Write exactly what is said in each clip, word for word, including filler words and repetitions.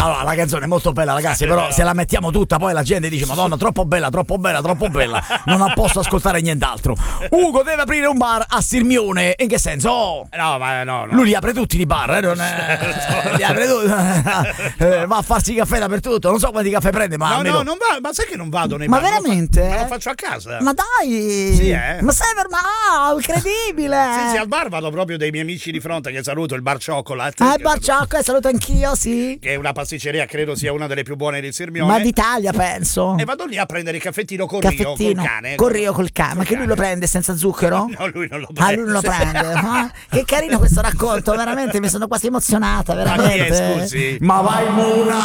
allora, la canzone è molto bella, ragazzi, però se la mettiamo tutta poi la gente dice madonna, troppo bella, troppo bella, troppo bella, non posso ascoltare nient'altro. Ugo deve aprire un bar a Sirmione, in che senso? Oh, no, ma no, no. Lui li apre tutti i bar, eh, non è... li apre tutti. eh, va a farsi caffè dappertutto, non so quanti caffè prende, ma no, almeno... no, non va, ma sai che non vado nei ma bar? veramente? Ma lo faccio a casa. Ma dai! Sì, eh? Ma sei per ma incredibile! Sì, sì, al bar vado proprio dei miei amici di fronte che saluto, il Bar Chocolate. Ah, il Bar Chocolate, saluto anch'io, sì. Che è una pasticceria, credo sia una delle più buone di Sirmione. Ma d'Italia, penso. E vado lì a prendere il caffettino con Caffettino, Rio, col cane. Con Rio, col cane. Ma che lui lo prende senza zucchero? No, lui non lo prende. Ah, lui non lo prende. Ah, che carino questo racconto, veramente mi sono quasi emozionata, veramente. Ma chi è, scusi? Ma vai Mona!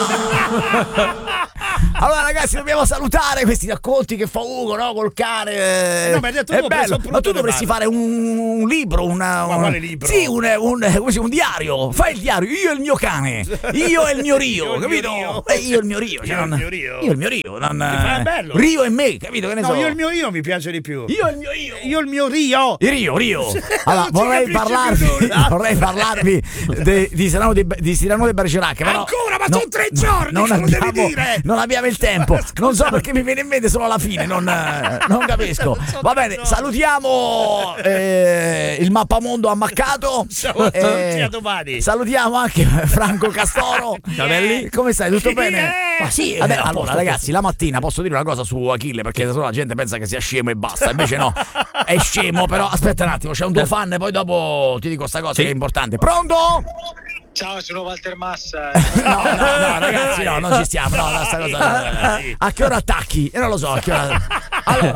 Allora ragazzi, dobbiamo salutare questi racconti che fa Ugo, no? Col cane. No, ma hai detto è tu, bello. Ma tu dovresti male. fare un, un libro, una, Ma un, quale libro? Sì, un, un, come si, un diario. Fai il diario, io e il mio cane, io e il mio Rio, Io e il capito? mio Rio. E io e il mio Rio. Io e il mio Rio. Io e il mio Rio. Non, fa bello. Rio e me, capito? Che ne No, so? io il mio io mi piace di più. Io e il mio io. Io il mio Rio. Il Rio, Rio. Allora, Non ci vorrei capisci parlarvi, più nulla. vorrei parlarvi de- di Cyrano di, di Cyrano di Bergerac. Però Ancora, ma no, sono tre giorni non che lo abbiamo, devi dire. non abbiamo il tempo. Non so perché mi viene in mente solo alla fine. Non, eh, non capisco. Non so Va bene, giorni. salutiamo eh, il mappamondo ammaccato. Ciao a tutti, Eh, a domani. Salutiamo anche Franco Castoro. Ciao, belli. Come stai? Tutto Chi bene? è? Ma sì, vabbè, allora ragazzi, la mattina posso dire una cosa su Achille, perché solo la gente pensa che sia scemo e basta, invece no, è scemo, però aspetta un attimo, c'è un tuo fan, poi dopo ti dico sta cosa Sì. che è importante. Pronto? Ciao, sono Walter Massa. No, no, no, ragazzi, no, non ci stiamo, no, no, sta cosa. A che ora attacchi? Io non lo so, a che ora. Allora,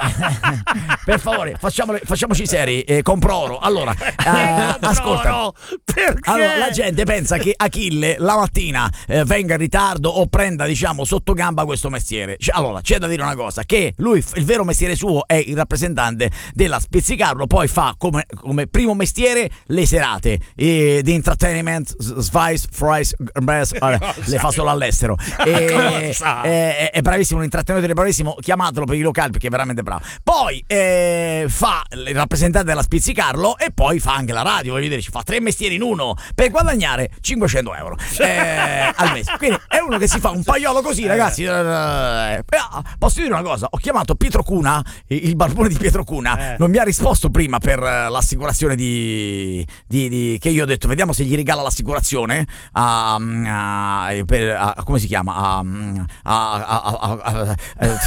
per favore, facciamole- facciamoci seri, eh, compro oro. Allora, eh, ascolta. No, perché? Allora, la gente pensa che Achille la mattina eh, venga in ritardo o prenda, diciamo, sotto gamba questo mestiere. Cioè, allora, c'è da dire una cosa, che lui, il vero mestiere suo è il rappresentante della Spizzicarlo, poi fa come, come primo mestiere le serate eh, di entertainment, Spice, Fries, Brass, eh, le fa solo all'estero. E, Cosa? è, è bravissimo, un intrattenitore bravissimo, chiamatelo per i locali perché è veramente bravo. Poi eh, fa il rappresentante della Spizzicarlo e poi fa anche la radio, voglio dire, ci fa tre mestieri in uno per guadagnare cinquecento euro eh, al mese. Quindi è uno che si fa un paiolo così, ragazzi. Eh, posso dire una cosa, ho chiamato Pietro Cuna, il barbone di Pietro Cuna, Eh. non mi ha risposto prima per eh, l'assicurazione di, di, di che io ho detto vediamo se gli regala l'assicurazione a, a, per, a come si chiama a, a, a, a, a, a,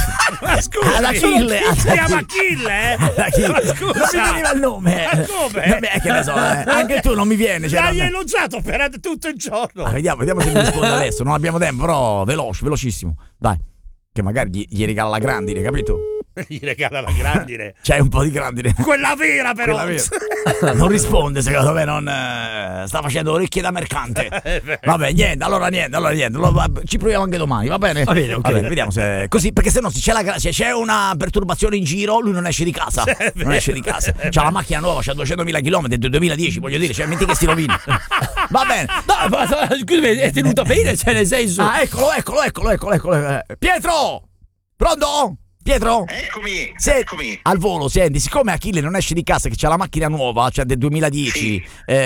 Ma scusa, ad Achille, si chiama Achille, eh? ad Achille. Ma scusa. Non mi veniva il nome. Ma come? Vabbè, che ne so, eh. Anche tu non mi viene, cioè, L'hai non- elogiato per tutto il giorno. Ah, vediamo, vediamo se mi risponde adesso. Non abbiamo tempo, però veloce, velocissimo. Dai, che magari gli, gli regala la grandine, capito? Gli regala la grandine. C'è un po' di grandine. Quella vera, però. Quella vera. Non risponde, secondo me, non eh, sta facendo orecchie da mercante. Vabbè, niente, allora niente, allora niente. Allora, ci proviamo anche domani, va bene? Va bene, ok. Vabbè, vediamo se così, perché se no se c'è, la, gra- se c'è una perturbazione in giro, lui non esce di casa. Non esce di casa. C'ha la macchina nuova, c'ha duecentomila chilometri del duemiladieci, voglio dire, cioè metti che si rovina. Va bene. No, ma scusami, è tenuto a bene, cioè nel senso. Ah, eccolo, eccolo, eccolo, eccolo, eccolo. eh. Pietro! Pronto? Pietro? Eccomi, Se- eccomi. Al volo, senti, siccome Achille non esce di casa, che c'ha la macchina nuova, cioè del duemiladieci, Sì.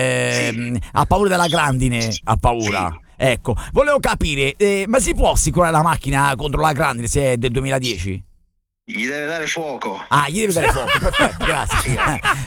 ehm, ha paura della grandine, ha paura. Ecco, volevo capire, eh, ma si può assicurare la macchina contro la grandine se è del duemiladieci? Gli deve dare fuoco. Ah, gli devi dare fuoco, perfetto, grazie.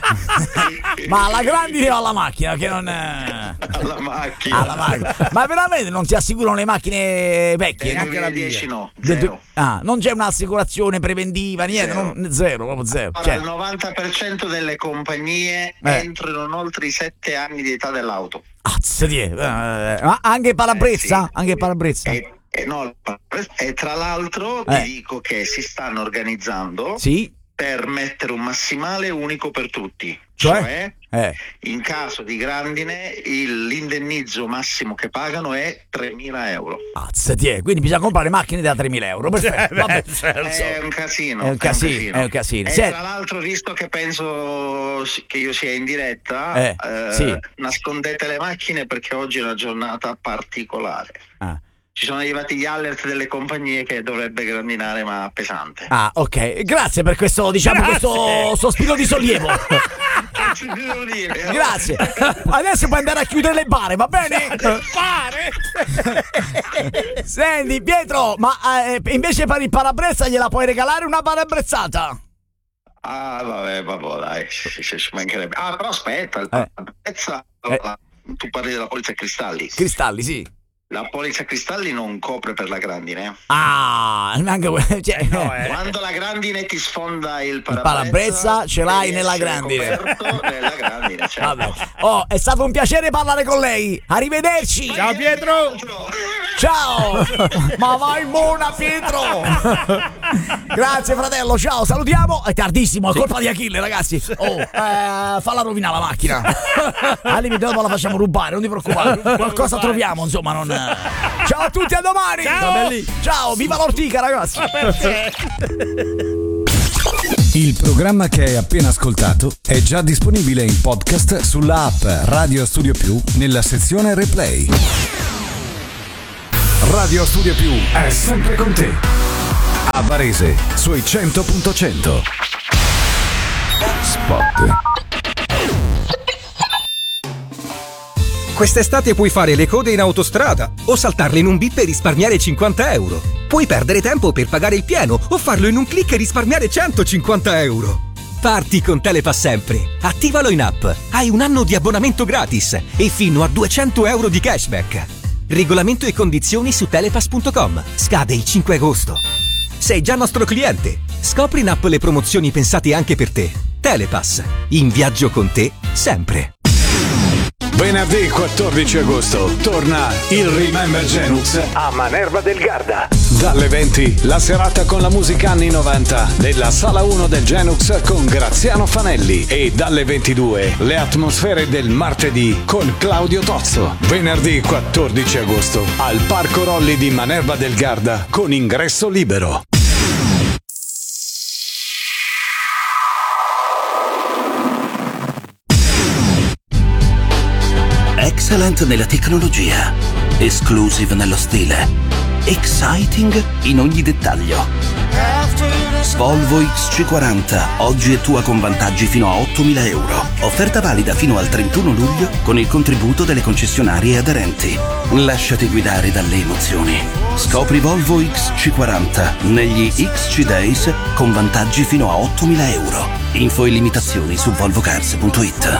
Ma alla grandine o alla macchina? Che non... eh, Alla macchina. alla macchina. Ma veramente non si assicurano le macchine vecchie? Nel No? duemiladieci no, Del zero. du- ah, non c'è un'assicurazione preventiva, niente, Zero. non- zero, proprio zero. Ora, Cioè, il novanta per cento delle compagnie Eh. entrano oltre i sette anni di età dell'auto. azza di- eh, ma anche parabrezza? Eh, sì. Anche parabrezza? E, e no, e tra l'altro Eh. ti dico che si stanno organizzando Sì? per mettere un massimale unico per tutti. Cioè? Cioè, Eh. in caso di grandine il- l'indennizzo massimo che pagano è tremila euro. Azza di- quindi bisogna comprare macchine da tremila euro. Perfetto. Eh, Vabbè. beh, certo. È un casino. È un casino, è un casino. E Senti- tra l'altro, visto che penso si- che io sia in diretta, Eh, eh, sì. nascondete le macchine perché oggi è una giornata particolare. Ah. Ci sono arrivati gli alert delle compagnie che dovrebbe grandinare, ma pesante. Ah, ok. Grazie per questo, diciamo, Grazie. questo sospiro di sollievo. Che ti devo dire? Grazie. Adesso puoi andare a chiudere le bare, va bene? Pare! Senti, Pietro, ma eh, invece per il parabrezza gliela puoi regalare una parabrezzata? Ah, vabbè, vabbè, dai, ci ci mancherebbe. Ah, però aspetta, il Eh. pezza, Eh. tu parli della polizza a cristalli. Cristalli, sì. La polizza a cristalli non copre per la grandine. Ah, anche que- cioè, No, eh. Quando la grandine ti sfonda il parabrezza, parabrezza ce l'hai devi nella essere grandine. coperto nella grandine, certo. Vabbè. Oh, è stato un piacere parlare con lei. Arrivederci. Ciao Pietro! Ciao. Ma vai in mona, Pietro. Grazie, fratello. Ciao, salutiamo. È tardissimo, è colpa di Achille, ragazzi. Oh, eh, falla rovinare la macchina. Al limite dopo la facciamo rubare, non ti preoccupare. Qualcosa troviamo, insomma, non. Ciao a tutti, a domani. Ciao. Ciao, viva l'ortica, ragazzi. Il programma che hai appena ascoltato è già disponibile in podcast sulla app Radio Studio Più nella sezione Replay. Radio Studio Più è sempre con te. A Varese sui cento punto cento. Spot. Quest'estate puoi fare le code in autostrada o saltarle in un bip e risparmiare cinquanta euro. Puoi perdere tempo per pagare il pieno o farlo in un click e risparmiare centocinquanta euro. Parti con Telepass sempre. Attivalo in app. Hai un anno di abbonamento gratis e fino a duecento euro di cashback. Regolamento e condizioni su telepass punto com. Scade il cinque agosto. Sei già nostro cliente? Scopri in app le promozioni pensate anche per te. Telepass. In viaggio con te sempre. Venerdì quattordici agosto torna il Remember Genux a Manerva del Garda. Dalle venti la serata con la musica anni novanta della Sala uno del Genux con Graziano Fanelli e dalle ventidue le atmosfere del martedì con Claudio Tozzo. Venerdì quattordici agosto al Parco Rolli di Manerva del Garda con ingresso libero. Excellent nella tecnologia, exclusive nello stile, exciting in ogni dettaglio. Volvo X C quaranta, oggi è tua con vantaggi fino a ottomila euro. Offerta valida fino al trentuno luglio con il contributo delle concessionarie aderenti. Lasciati guidare dalle emozioni. Scopri Volvo X C quaranta negli X C Days con vantaggi fino a ottomila euro. Info e limitazioni su volvocars punto it.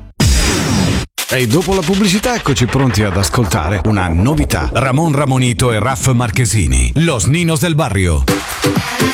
E dopo la pubblicità eccoci pronti ad ascoltare una novità. Ramon Ramonito e Raff Marchesini, Los Ninos del Barrio.